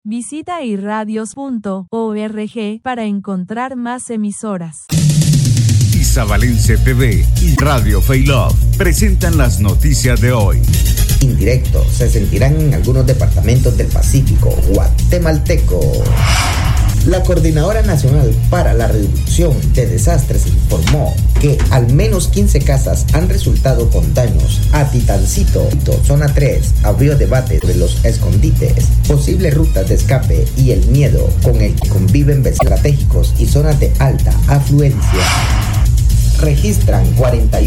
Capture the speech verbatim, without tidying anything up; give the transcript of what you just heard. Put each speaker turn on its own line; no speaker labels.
Visita irradios punto org para encontrar más emisoras.
Isabalense T V y Radio Faylove presentan las noticias de hoy.
Indirecto se sentirán en algunos departamentos del Pacífico guatemalteco. La Coordinadora Nacional para la Reducción de Desastres informó que al menos quince casas han resultado con daños. A Titancito, zona tres, abrió debate sobre los escondites, posibles rutas de escape y el miedo con el que conviven vecinos estratégicos y zonas de alta afluencia. Registran cuarenta y